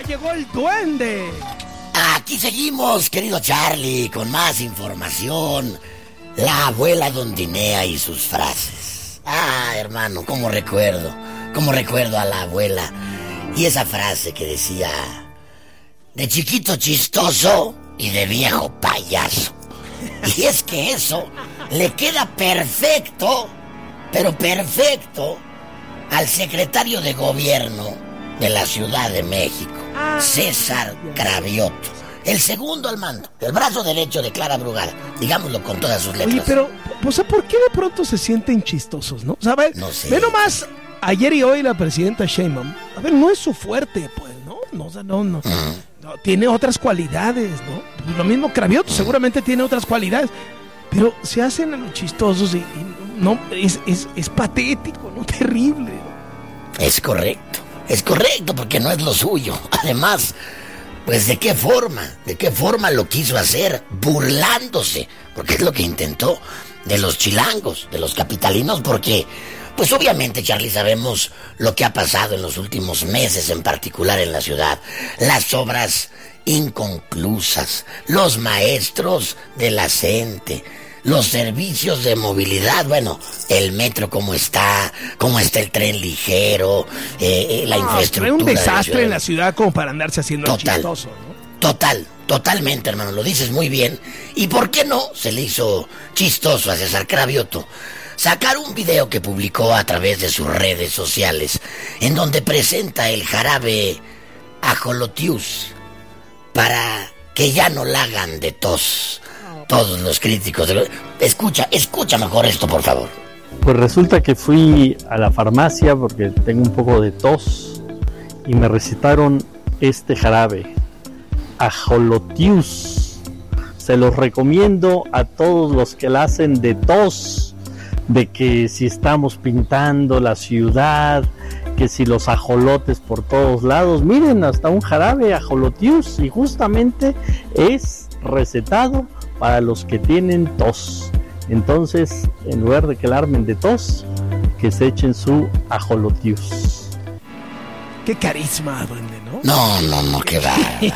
llegó el duende. Aquí seguimos, querido Charlie, con más información. La abuela Dondinea y sus frases. Hermano, cómo recuerdo a la abuela. Y esa frase que decía: de chiquito chistoso y de viejo payaso. Y es que eso le queda perfecto, pero perfecto, al secretario de gobierno de la Ciudad de México, César Cravioto, el segundo al mando, el brazo derecho de Clara Brugada, digámoslo con todas sus letras. Oye, pero, o sea, ¿por qué de pronto se sienten chistosos, no? O sea, no sé. Ve nomás, ayer y hoy la presidenta Sheinbaum, a ver, no es su fuerte, pues, ¿no? No, tiene otras cualidades, ¿no? Lo mismo Cravioto, seguramente tiene otras cualidades, pero se hacen a los chistosos y no, es patético, ¿no? Terrible, ¿no? Es correcto, porque no es lo suyo. Además, pues ¿de qué forma lo quiso hacer? Burlándose, porque es lo que intentó, de los chilangos, de los capitalinos, porque, pues obviamente, Charlie, sabemos lo que ha pasado en los últimos meses, en particular en la ciudad. Las obras inconclusas, los maestros de la CENTE, los servicios de movilidad, bueno, el metro cómo está el tren ligero, la infraestructura. Es un desastre en la ciudad como para andarse haciendo chistoso, ¿no? Totalmente, hermano, lo dices muy bien. ¿Y por qué no se le hizo chistoso a César Cravioto sacar un video que publicó a través de sus redes sociales, en donde presenta el jarabe Ajolotius para que ya no la hagan de tos todos los críticos? Escucha mejor esto, por favor. Pues resulta que fui a la farmacia porque tengo un poco de tos y me recetaron este jarabe, Ajolotius. Se los recomiendo a todos los que la hacen de tos, de que si estamos pintando la ciudad, que si los ajolotes por todos lados, miren, hasta un jarabe Ajolotius, y justamente es recetado para los que tienen tos. Entonces, en lugar de que la armen de tos, que se echen su Ajolotius. Qué carisma, duende, ¿no? No, qué bárbaro.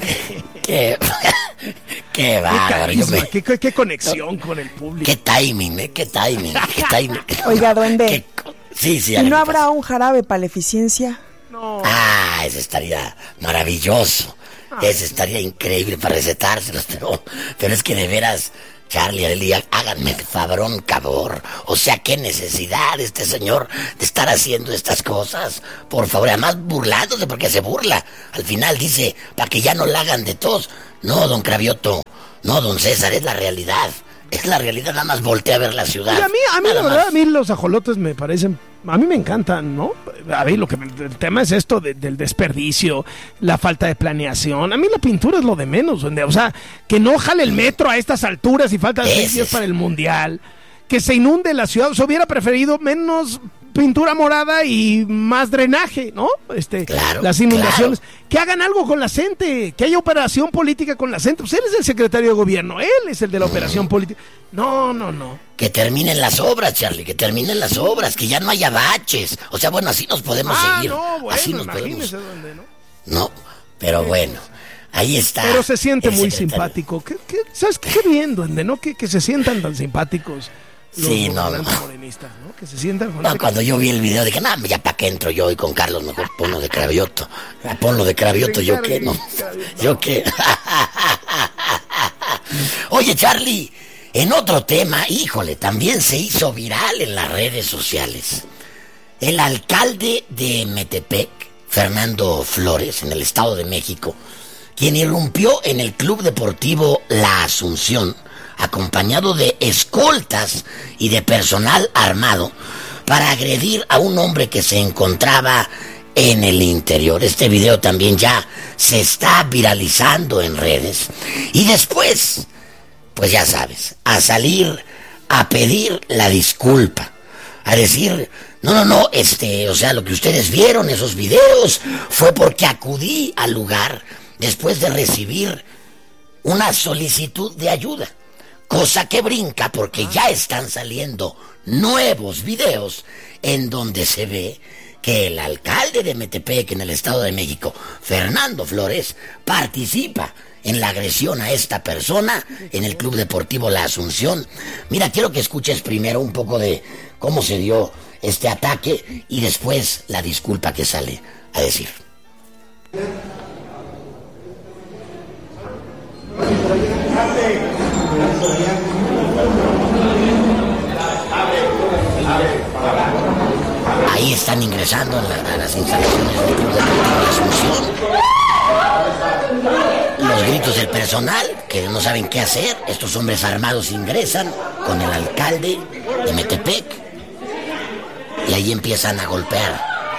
Qué bárbaro. Qué conexión con el público. Qué timing. Oiga, duende. Sí. ¿Y no habrá un jarabe para la eficiencia? No. Ese estaría maravilloso. Ese estaría increíble para recetárselos, pero es que de veras, Charlie, Arely, háganme fabrón, cabor. O sea, qué necesidad este señor de estar haciendo estas cosas. Por favor, además burlándose, porque se burla. Al final dice, para que ya no la hagan de tos. No, don Cravioto, no, don César, es la realidad. Es la realidad, nada más voltea a ver la ciudad. Y a mí la verdad, a mí los ajolotes me parecen, a mí me encantan, ¿no? A mí el tema es esto del desperdicio, la falta de planeación. A mí la pintura es lo de menos, o sea, que no jale el metro a estas alturas y faltan 6 días para el mundial, que se inunde la ciudad. O sea, hubiera preferido menos pintura morada y más drenaje, ¿no? Claro, las inundaciones. Claro. Que hagan algo con la CENTE, que haya operación política con la CENTE. Pues él es el secretario de gobierno, él es el de la operación política. No. Que terminen las obras, Charlie, que ya no haya baches. O sea, bueno, así nos podemos seguir. No, bueno, así nos podemos. Dónde, ¿no? No, pero bueno, ahí está. Pero se siente muy simpático. ¿Sabes qué bien, duende, no? Que se sientan tan simpáticos. Sí, no. Morenistas, ¿no? Que se sientan con cuando yo vi el video dije, ya para qué entro yo y con Carlos, mejor ponlo de Cravioto. Ponlo de Cravioto, ¿yo qué? No. ¿Yo qué? Oye, Charlie, en otro tema, híjole, también se hizo viral en las redes sociales. El alcalde de Metepec, Fernando Flores, en el Estado de México, quien irrumpió en el Club Deportivo La Asunción, acompañado de escoltas y de personal armado, para agredir a un hombre que se encontraba en el interior. Este video también ya se está viralizando en redes. Y después, pues ya sabes, a salir a pedir la disculpa, a decir, no, o sea, lo que ustedes vieron, esos videos, fue porque acudí al lugar después de recibir una solicitud de ayuda. Cosa que brinca porque ya están saliendo nuevos videos en donde se ve que el alcalde de Metepec en el Estado de México, Fernando Flores, participa en la agresión a esta persona en el Club Deportivo La Asunción. Mira, quiero que escuches primero un poco de cómo se dio este ataque y después la disculpa que sale a decir. Ahí están ingresando a las instalaciones del Club Deportivo La Asunción. Los gritos del personal, que no saben qué hacer. Estos hombres armados ingresan con el alcalde de Metepec y ahí empiezan a golpear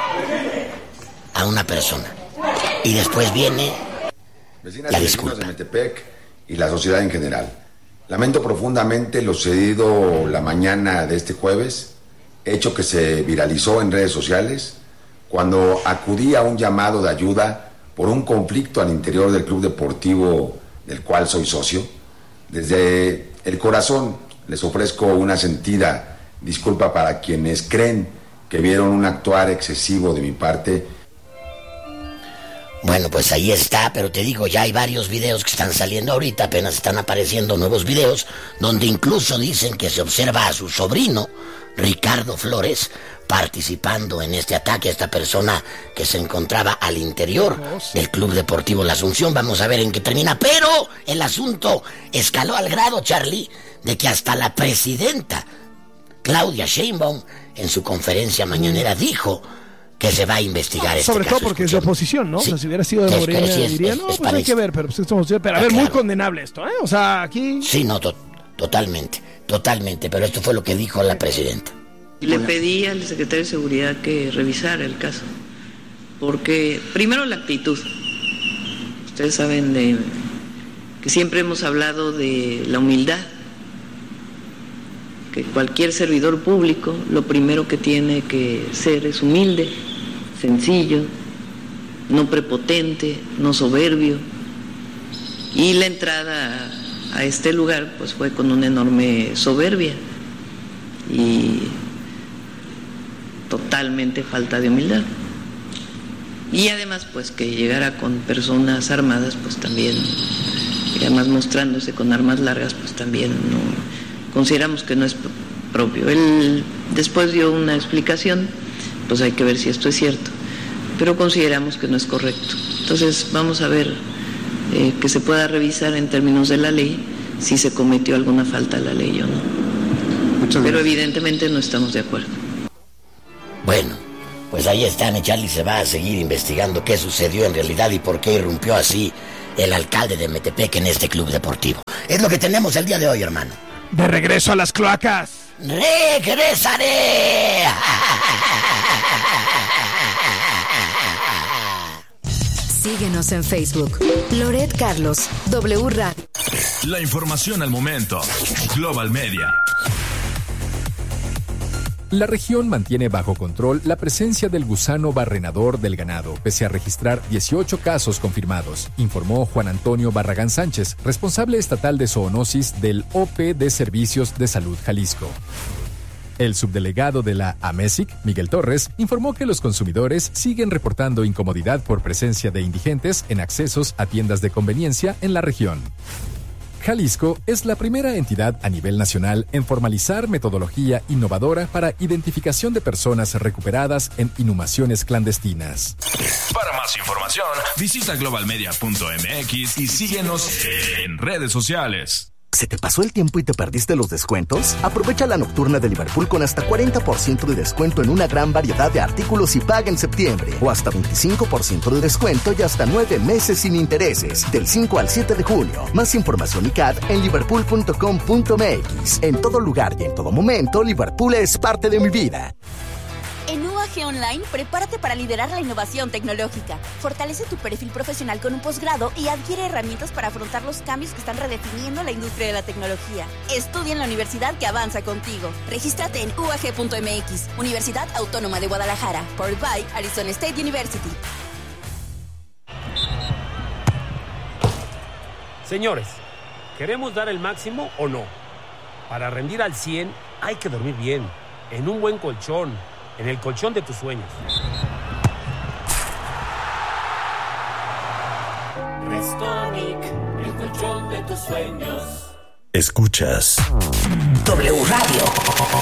a una persona. Y después viene la disculpa. De Metepec y la sociedad en general. Lamento profundamente lo sucedido la mañana de este jueves, hecho que se viralizó en redes sociales cuando acudí a un llamado de ayuda por un conflicto al interior del club deportivo del cual soy socio. Desde el corazón les ofrezco una sentida disculpa para quienes creen que vieron un actuar excesivo de mi parte. Bueno, pues ahí está, pero te digo, ya hay varios videos que están saliendo ahorita, apenas están apareciendo nuevos videos, donde incluso dicen que se observa a su sobrino, Ricardo Flores, participando en este ataque a esta persona que se encontraba al interior del Club Deportivo La Asunción. Vamos a ver en qué termina, pero el asunto escaló al grado, Charlie, de que hasta la presidenta Claudia Sheinbaum en su conferencia mañanera dijo que se va a investigar este sobre caso. Todo porque es de oposición, ¿no? Sí. O sea, si hubiera sido de Morena, diría, no, pues hay que ver, pero pues estamos... Pero a ver, claro. Muy condenable esto, ¿eh? O sea, aquí... Sí, no, totalmente, pero esto fue lo que dijo la presidenta. Le pedí al secretario de Seguridad que revisara el caso, porque primero la actitud. Ustedes saben que siempre hemos hablado de la humildad, que cualquier servidor público lo primero que tiene que ser es humilde, sencillo, no prepotente, no soberbio. Y la entrada a este lugar pues fue con una enorme soberbia y totalmente falta de humildad. Y además pues que llegara con personas armadas pues también, y además mostrándose con armas largas pues también no, consideramos que no es propio. Él después dio una explicación, pues hay que ver si esto es cierto, pero consideramos que no es correcto. Entonces vamos a ver que se pueda revisar en términos de la ley si se cometió alguna falta a la ley o no. Pero evidentemente no estamos de acuerdo. Bueno, pues ahí está, Charlie, se va a seguir investigando qué sucedió en realidad y por qué irrumpió así el alcalde de Metepec en este club deportivo. Es lo que tenemos el día de hoy, hermano. De regreso a las cloacas. ¡Regresaré! Síguenos en Facebook. Loret Carlos, W Radio. La información al momento. Global Media. La región mantiene bajo control la presencia del gusano barrenador del ganado, pese a registrar 18 casos confirmados, informó Juan Antonio Barragán Sánchez, responsable estatal de zoonosis del OP de Servicios de Salud Jalisco. El subdelegado de la AMESIC, Miguel Torres, informó que los consumidores siguen reportando incomodidad por presencia de indigentes en accesos a tiendas de conveniencia en la región. Jalisco es la primera entidad a nivel nacional en formalizar metodología innovadora para identificación de personas recuperadas en inhumaciones clandestinas. Para más información, visita globalmedia.mx y síguenos en redes sociales. ¿Se te pasó el tiempo y te perdiste los descuentos? Aprovecha la nocturna de Liverpool con hasta 40% de descuento en una gran variedad de artículos y paga en septiembre. O hasta 25% de descuento y hasta 9 meses sin intereses. Del 5 al 7 de junio. Más información y CAD en liverpool.com.mx. En todo lugar y en todo momento, Liverpool es parte de mi vida. En UAG Online, prepárate para liderar la innovación tecnológica. Fortalece tu perfil profesional con un posgrado y adquiere herramientas para afrontar los cambios que están redefiniendo la industria de la tecnología. Estudia en la universidad que avanza contigo. Regístrate en UAG.mx, Universidad Autónoma de Guadalajara, powered by Arizona State University. Señores, ¿queremos dar el máximo o no? Para rendir al 100 hay que dormir bien, en un buen colchón, en el colchón de tus sueños. Restonic, el colchón de tus sueños. Escuchas W Radio.